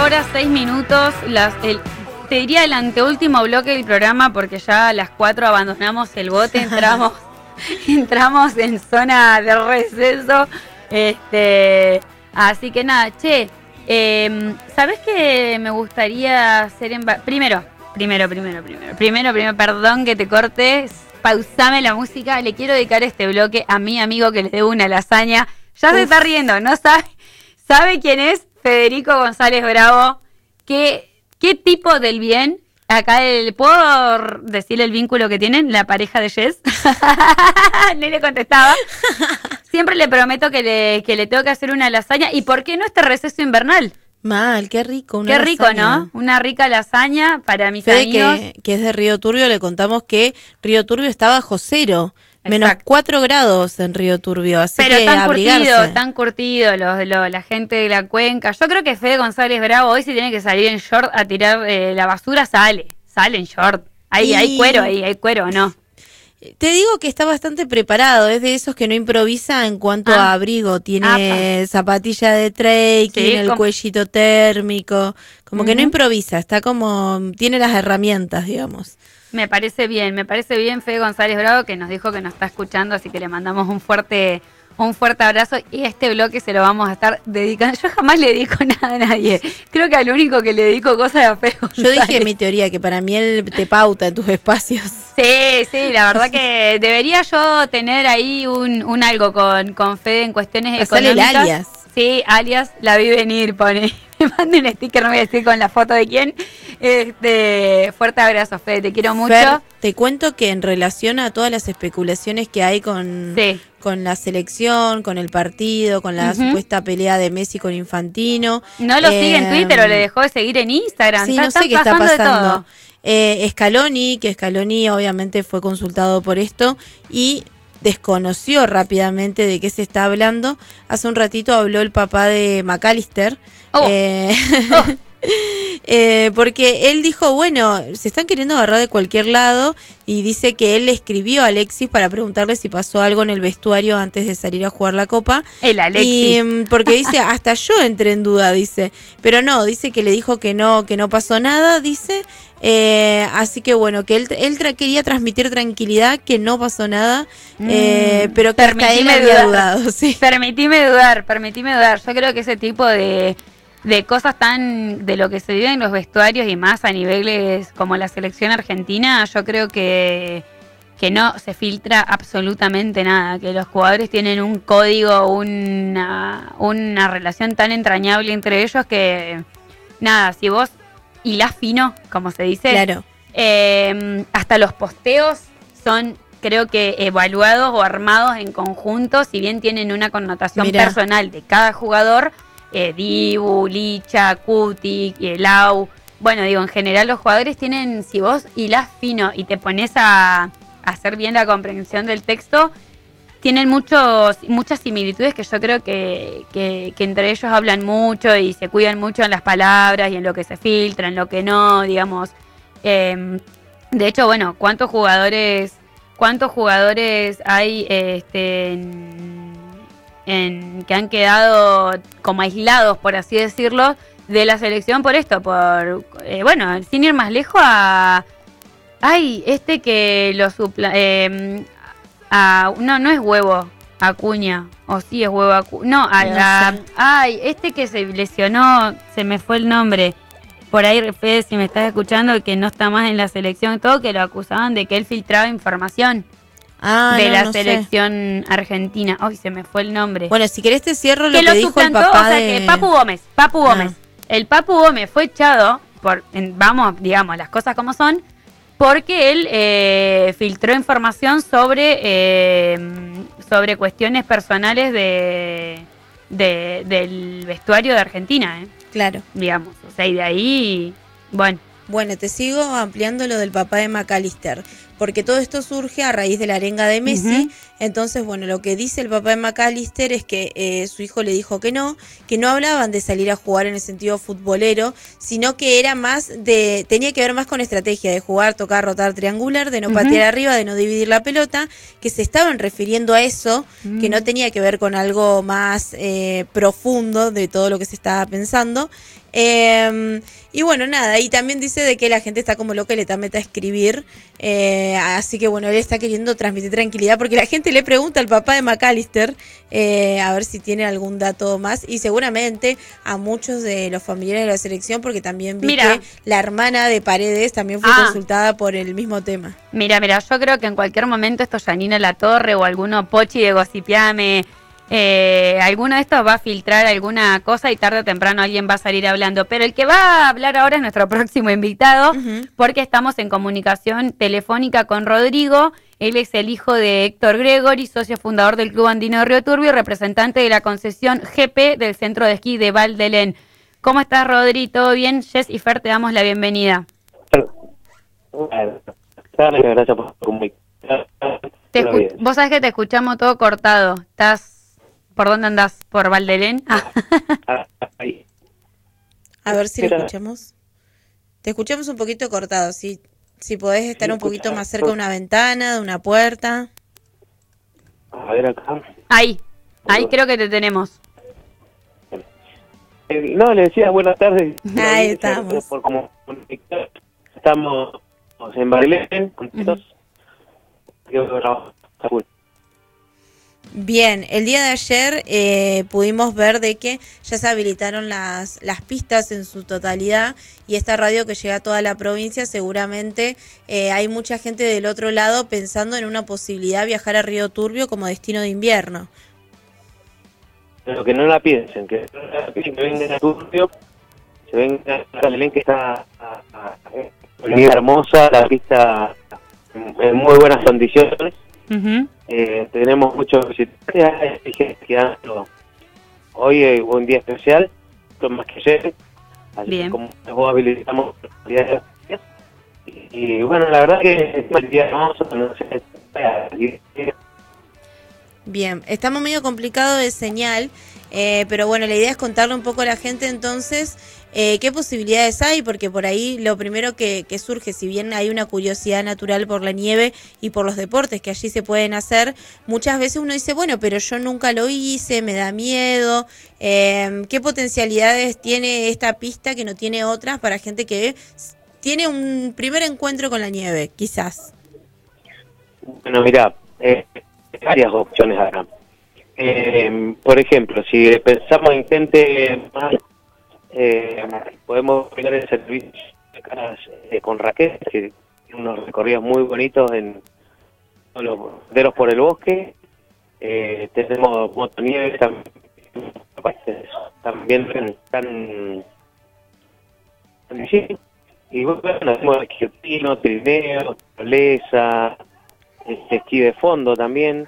horas 6 minutos. Te diría el anteúltimo bloque del programa porque ya a las 4 abandonamos el bote, entramos en zona de receso. Así que nada, ¿sabés qué me gustaría hacer Primero, perdón que te corte, pausame la música. Le quiero dedicar este bloque a mi amigo que le debo una lasaña. Ya se está riendo, no sabe quién es Federico González Bravo. ¿Qué tipo del bien? Acá ¿puedo decir el vínculo que tienen? La pareja de Jess. Ni le contestaba. Siempre le prometo que le tengo que hacer una lasaña. ¿Y por qué no este receso invernal? Mal, qué rico. Qué rico, lasaña. ¿No? Una rica lasaña para mis Fede, amigos. Que es de Río Turbio, le contamos que Río Turbio está bajo cero. Exacto. Menos 4 grados en Río Turbio, así pero que tan curtido la gente de la cuenca. Yo creo que Fede González Bravo hoy si tiene que salir en short a tirar la basura, sale en short. Hay cuero, ¿no? Te digo que está bastante preparado, es de esos que no improvisa en cuanto a abrigo. Tiene zapatilla de trekking, el cuellito térmico, como que no improvisa, está tiene las herramientas, digamos. Me parece bien Fede González Bravo, que nos dijo que nos está escuchando, así que le mandamos un fuerte abrazo, y este bloque se lo vamos a estar dedicando. Yo jamás le dedico nada a nadie, creo que al único que le dedico cosas es a Fede González. Yo dije mi teoría, que para mí él te pauta en tus espacios. Sí, la verdad que debería yo tener ahí un algo con Fede en cuestiones económicas. El alias. Sí, alias, la vi venir, pone. Me mande un sticker, no voy a decir con la foto de quién. Fuerte abrazo, Fede, te quiero mucho. Fer, te cuento que en relación a todas las especulaciones que hay con la selección, con el partido, con la supuesta pelea de Messi con Infantino. No lo sigue en Twitter o le dejó de seguir en Instagram. Sí, no sé qué está pasando. Scaloni obviamente fue consultado por esto y desconoció rápidamente de qué se está hablando. Hace un ratito habló el papá de McAllister. Porque él dijo, bueno, se están queriendo agarrar de cualquier lado, y dice que él le escribió a Alexis para preguntarle si pasó algo en el vestuario antes de salir a jugar la Copa. El Alexis. Y porque dice, hasta yo entré en duda, dice. Pero no, dice que le dijo que no pasó nada, dice. Así que bueno, que él quería transmitir tranquilidad, que no pasó nada, pero que hasta él había dudado. Sí. Permitime dudar. Yo creo que ese tipo de cosas de lo que se vive en los vestuarios y más a niveles como la selección argentina, yo creo que no se filtra absolutamente nada, que los jugadores tienen un código, una relación tan entrañable entre ellos que nada, si vos hilás fino, como se dice, claro. Hasta los posteos son, creo que, evaluados o armados en conjunto, si bien tienen una connotación personal de cada jugador. Dibu, Licha, Cuti, Lau. Bueno, digo, en general los jugadores tienen, si vos hilás fino y te pones a hacer bien la comprensión del texto, tienen muchas similitudes que yo creo que entre ellos hablan mucho y se cuidan mucho en las palabras y en lo que se filtra, en lo que no, digamos. De hecho, bueno, ¿cuántos jugadores hay que han quedado como aislados, por así decirlo, de la selección por esto, sin ir más lejos que lo supla, no es Huevo Acuña, o sí es Huevo Acuña, que se lesionó, se me fue el nombre, por ahí, Fede, si me estás escuchando, que no está más en la selección, todo, que lo acusaban de que él filtraba información de la selección argentina. Ay, se me fue el nombre. Bueno, si querés te cierro lo que dijo el papá que Papu Gómez. El Papu Gómez fue echado digamos las cosas como son, porque él filtró información sobre cuestiones personales del vestuario de Argentina, claro, digamos, o sea, y de ahí, bueno. Bueno, te sigo ampliando lo del papá de McAllister, porque todo esto surge a raíz de la arenga de Messi. Entonces, bueno, lo que dice el papá de McAllister es que su hijo le dijo que no hablaban de salir a jugar en el sentido futbolero, sino que era tenía que ver más con estrategia, de jugar, tocar, rotar, triangular, de no patear arriba, de no dividir la pelota, que se estaban refiriendo a eso, que no tenía que ver con algo más profundo de todo lo que se estaba pensando. Y bueno, nada, y también dice de que la gente está como loca y le está meta a escribir, así que bueno, él está queriendo transmitir tranquilidad porque la gente le pregunta al papá de McAllister a ver si tiene algún dato más, y seguramente a muchos de los familiares de la selección, porque también vi que la hermana de Paredes también fue consultada por el mismo tema. Mira, yo creo que en cualquier momento esto Janina Latorre o alguno Pochi de Gossipiame, alguno de estos va a filtrar alguna cosa y tarde o temprano alguien va a salir hablando. Pero el que va a hablar ahora es nuestro próximo invitado, porque estamos en comunicación telefónica con Rodrigo. Él es el hijo de Héctor Gregory, socio fundador del Club Andino de Río Turbio, representante de la concesión GP del Centro de Esquí de Val d'Helen. ¿Cómo estás, Rodri? ¿Todo bien? Jess y Fer, te damos la bienvenida. Gracias por comunicar. Vos sabés que te escuchamos todo cortado. ¿Por dónde andás? ¿Por Val d'Helen? Ahí. A ver si lo escuchamos. Te escuchamos un poquito cortado. Si podés estar un poquito más cerca de una ventana, de una puerta. A ver acá. Ahí creo que te tenemos. No, le decía buenas tardes. Ahí estamos. Estamos en Val d'Helen, contentos. Bien, el día de ayer pudimos ver de que ya se habilitaron las pistas en su totalidad, y esta radio que llega a toda la provincia, seguramente hay mucha gente del otro lado pensando en una posibilidad de viajar a Río Turbio como destino de invierno. Pero que no la piensen, que vengan a Turbio, se vengan a Belén, que está muy hermosa, la pista en muy buenas condiciones. Tenemos muchos visitantes, hoy es un día especial, más que ayer, así que como habilitamos y bueno, la verdad que es un día hermoso, no sé. Bien, estamos medio complicados de señal, pero bueno, la idea es contarle un poco a la gente entonces qué posibilidades hay, porque por ahí lo primero que surge, si bien hay una curiosidad natural por la nieve y por los deportes que allí se pueden hacer, muchas veces uno dice, bueno, pero yo nunca lo hice, me da miedo. ¿Qué potencialidades tiene esta pista que no tiene otras para gente que tiene un primer encuentro con la nieve, quizás? Bueno, mira, varias opciones acá. Por ejemplo, si pensamos en gente más, podemos pegar el servicio de caras con Raquel, que tiene unos recorridos muy bonitos en los senderos por el bosque. Tenemos motonieves también están y bueno, tenemos esquí alpino, trineo, tirolesa, esquí de fondo también.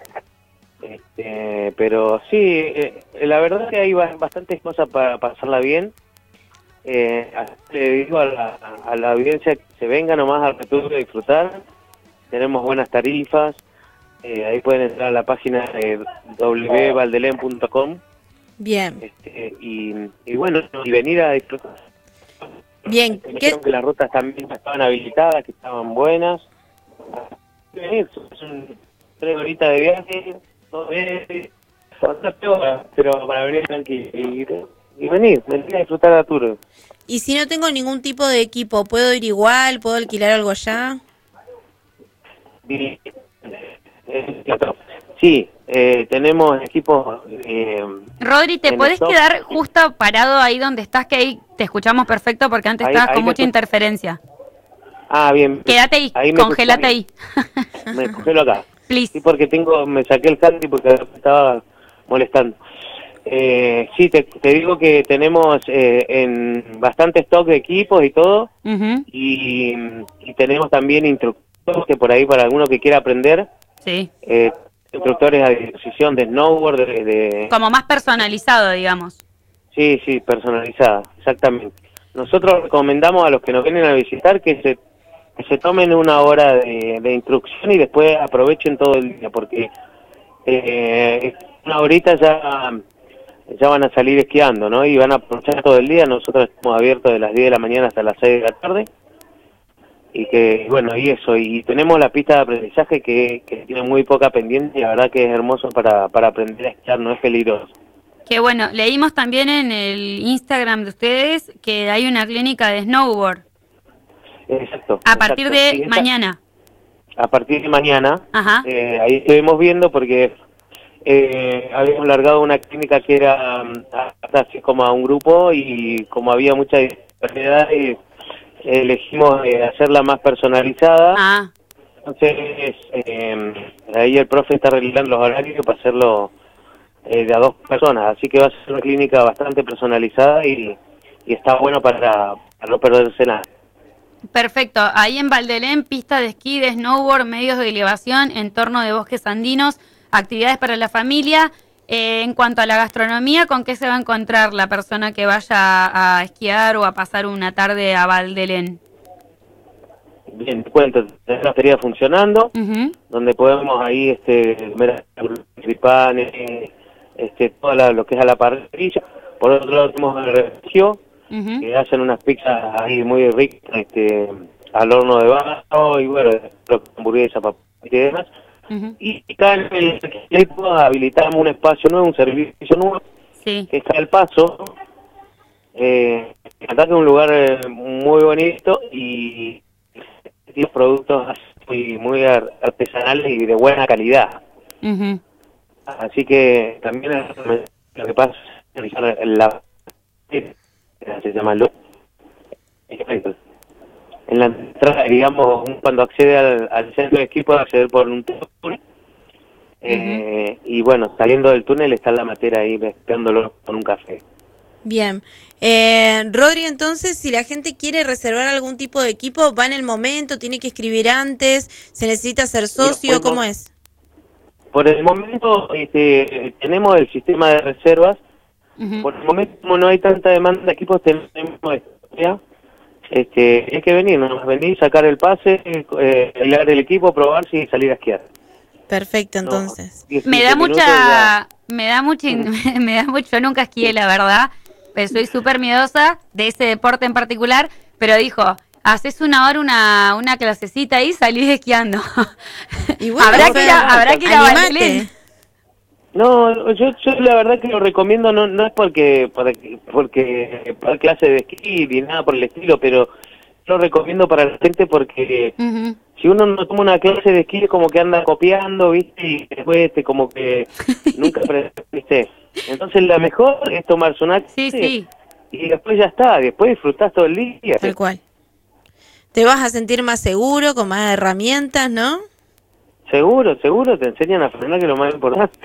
Pero sí, la verdad que hay bastantes cosas para pasarla bien. Le digo a la audiencia que se venga nomás al Returbio a disfrutar. Tenemos buenas tarifas. Ahí pueden entrar a la página de www.valdelen.com. Bien. Y bueno, y venir a disfrutar. Bien. Dijeron que las rutas también estaban habilitadas, que estaban buenas. Venir, son 3 horitas de viaje, 2 veces, pero para venir tranquilo y venir a disfrutar la tour. Y si no tengo ningún tipo de equipo, ¿puedo ir igual? ¿Puedo alquilar algo allá? Sí, tenemos equipos. Rodri, ¿te podés quedar justo parado ahí donde estás? Que ahí te escuchamos perfecto porque antes estabas con mucha interferencia. Ah, bien. Quédate ahí, congélate ahí. Me congelo acá. Please. Sí, porque me saqué el country porque estaba molestando. Sí, te digo que tenemos en bastante stock de equipos y todo, y tenemos también instructores que por ahí para alguno que quiera aprender, instructores a disposición de snowboard, como más personalizado, digamos. Sí, personalizada, exactamente. Nosotros recomendamos a los que nos vienen a visitar que que se tomen una hora de instrucción y después aprovechen todo el día, porque una horita ya van a salir esquiando, ¿no? Y van a aprovechar todo el día. Nosotros estamos abiertos de las 10 de la mañana hasta las 6 de la tarde. Y que, bueno, y eso. Y tenemos la pista de aprendizaje que tiene muy poca pendiente y la verdad que es hermoso para aprender a esquiar, no es peligroso. Qué bueno. Leímos también en el Instagram de ustedes que hay una clínica de snowboard. Exacto. A partir de mañana. A partir de mañana. Ajá. Ahí estuvimos viendo porque habíamos largado una clínica que era así como a un grupo y como había mucha diversidad elegimos hacerla más personalizada. Ah. Entonces ahí el profe está arreglando los horarios para hacerlo de a 2 personas, así que va a ser una clínica bastante personalizada y está bueno para no perderse nada. Perfecto. Ahí en Valdelén, pista de esquí, de snowboard, medios de elevación, entorno de bosques andinos, actividades para la familia. En cuanto a la gastronomía, ¿con qué se va a encontrar la persona que vaya a esquiar o a pasar una tarde a Valdelén? Bien, te cuento, tenemos la feria funcionando, donde podemos ahí comer gripanes, todo lo que es a la parrilla. Por otro lado tenemos el refugio, que hacen unas pizzas ahí muy ricas al horno de barro y bueno, hamburguesas, papas y demás. Y acá en el equipo habilitamos un espacio nuevo, un servicio nuevo, que está El Paso. Acá es un lugar muy bonito y tiene productos muy artesanales y de buena calidad. Así que también lo que pasa es se llama en la entrada, digamos, cuando accede al centro de esquí puede acceder por un túnel. Y bueno, saliendo del túnel está la matera ahí mezclándolo con un café. Bien. Rodri, entonces, si la gente quiere reservar algún tipo de equipo, ¿va en el momento? ¿Tiene que escribir antes? ¿Se necesita ser socio? ¿Cómo es? Por el momento tenemos el sistema de reservas. Por el momento, como no hay tanta demanda de equipos, tenemos ya. Hay que venir, ¿no? Venir, sacar el pase, bailar el equipo, probarse y salir a esquiar. Perfecto, entonces. No, me da mucho, yo nunca esquié, la verdad, pero soy súper miedosa de ese deporte en particular, pero dijo, haces una hora una clasecita ahí y salís esquiando. Y bueno, habrá que ir a Valdelén. No, yo la verdad que lo recomiendo, no es porque para clase de esquí ni nada por el estilo, pero lo recomiendo para la gente porque si uno no toma una clase de esquí es como que anda copiando, ¿viste? Y después como que nunca ¿viste? Entonces la mejor es tomarse una clase y después ya está, después disfrutás todo el día. Tal cual. Te vas a sentir más seguro, con más herramientas, ¿no? Seguro, te enseñan a frenar, que es lo más importante.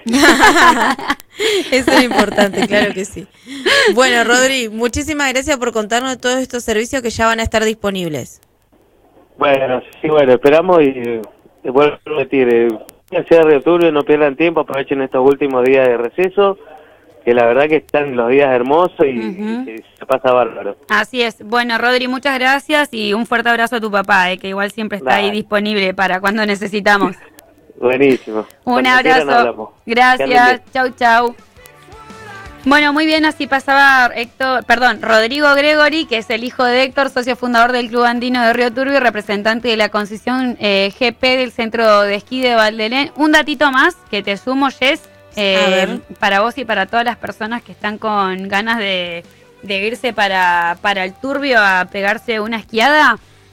Eso es importante, claro que sí. Bueno, Rodri, muchísimas gracias por contarnos de todos estos servicios que ya van a estar disponibles. Bueno, esperamos y vuelvo a repetir, sea de octubre, no pierdan tiempo, aprovechen estos últimos días de receso, que la verdad que están los días hermosos y se pasa bárbaro. Así es. Bueno, Rodri, muchas gracias y un fuerte abrazo a tu papá, que igual siempre está ahí disponible para cuando necesitamos. Buenísimo. Un abrazo. Gracias. Chau. Bueno, muy bien, así pasaba Rodrigo Gregory, que es el hijo de Héctor, socio fundador del Club Andino de Río Turbio y representante de la concesión GP del Centro de Esquí de Valdelén. Un datito más que te sumo, Jess, para vos y para todas las personas que están con ganas de irse para el Turbio a pegarse una esquiada.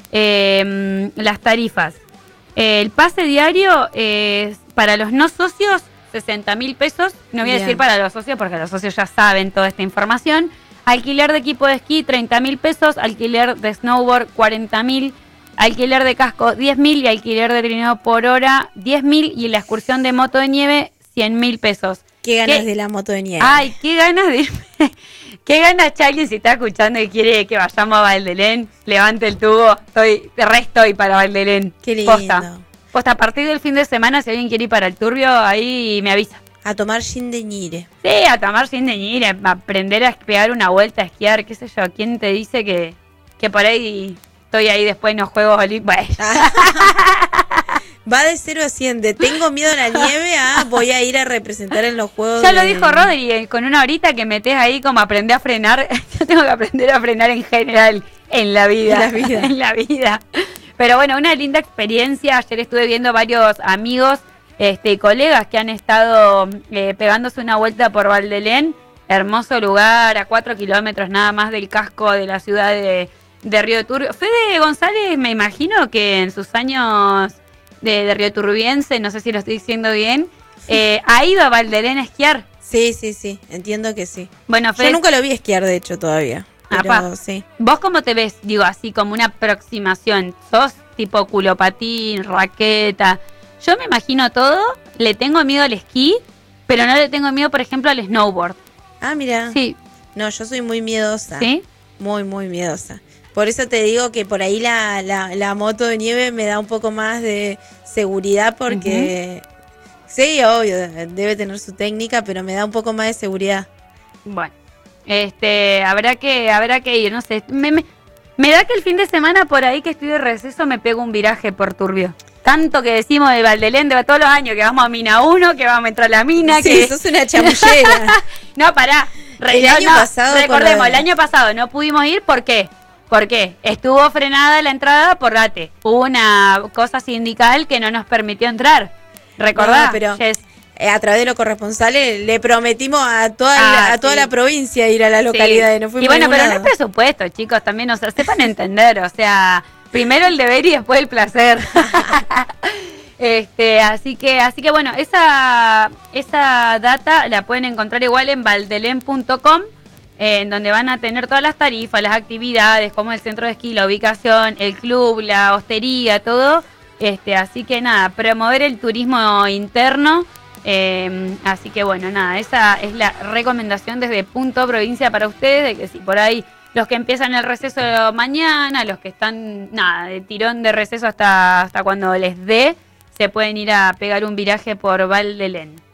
Las tarifas. El pase diario es para los no socios 60.000 pesos. No voy a decir para los socios porque los socios ya saben toda esta información. Alquiler de equipo de esquí 30.000 pesos. Alquiler de snowboard 40.000. Alquiler de casco 10.000 y alquiler de trineo por hora 10.000 y la excursión de moto de nieve 100.000 pesos. Qué ganas de la moto de nieve. Ay, qué ganas de irme. Qué ganas, Charlie, si está escuchando y quiere que vayamos a Valdelén, levante el tubo. Estoy para Valdelén. Qué lindo. Posta, a partir del fin de semana, si alguien quiere ir para el Turbio, ahí me avisa. A tomar gin de ñire. Sí, a tomar gin de ñire, a aprender a pegar una vuelta a esquiar, qué sé yo. ¿Quién te dice que por ahí estoy ahí después en los Juegos Olímpicos. Va de 0 a 100, de tengo miedo a la nieve a voy a ir a representar en los Juegos. Ya lo dijo Rodri, con una horita que metés ahí como aprender a frenar. Yo tengo que aprender a frenar en general en la vida. En la vida. Pero bueno, una linda experiencia. Ayer estuve viendo varios amigos y colegas que han estado pegándose una vuelta por Valdelén. Hermoso lugar, a 4 kilómetros nada más del casco de la ciudad de Río Turbio. Fede González, me imagino que en sus años de Río Turbiense, no sé si lo estoy diciendo bien, ¿ha ido a Valdelén a esquiar? Sí, entiendo que sí. Bueno, Fede, yo nunca lo vi esquiar, de hecho, todavía. Pero sí. ¿Vos cómo te ves? Digo, así como una aproximación. ¿Sos tipo culopatín, raqueta? Yo me imagino todo, le tengo miedo al esquí, pero no le tengo miedo, por ejemplo, al snowboard. Ah, mira. Sí. No, yo soy muy miedosa. ¿Sí? Muy, muy miedosa. Por eso te digo que por ahí la moto de nieve me da un poco más de seguridad porque... Sí, obvio, debe tener su técnica, pero me da un poco más de seguridad. Bueno, habrá que ir, no sé. Me da que el fin de semana por ahí que estoy de receso me pego un viraje por Turbio. Tanto que decimos de Valdelén de todos los años, que vamos a Mina 1, que vamos a entrar a la mina. Sí, que sos una chamullera. No, pará. Recordemos, el año pasado no pudimos ir, ¿por qué? Porque estuvo frenada la entrada por Date. Hubo una cosa sindical que no nos permitió entrar. ¿Recordás? No, pero a través de los corresponsales le prometimos a toda la provincia ir a la localidad. Sí. Y, no fuimos y bueno, pero lado. no es presupuesto, chicos, también, o sea, sepan entender, o sea, primero el deber y después el placer. Así que bueno, esa data la pueden encontrar igual en valdelén.com, en donde van a tener todas las tarifas, las actividades, como el centro de esquí, la ubicación, el club, la hostería, todo. Así que nada, promover el turismo interno. Así que bueno, nada, esa es la recomendación desde Punto Provincia para ustedes, de que si por ahí los que empiezan el receso mañana, los que están, nada, de tirón de receso hasta cuando les dé, se pueden ir a pegar un viraje por Valdelén.